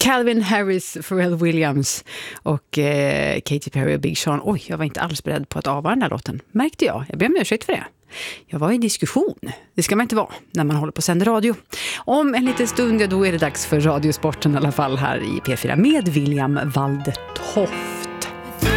Calvin Harris, Pharrell Williams och Katy Perry och Big Sean. Oj, jag var inte alls beredd på att avvara den här låten. Märkte jag. Jag ber om ursäkt för det. Jag var i diskussion. Det ska man inte vara när man håller på att sända radio. Om en liten stund, då är det dags för Radiosporten i alla fall här i P4 med William Waldtoft.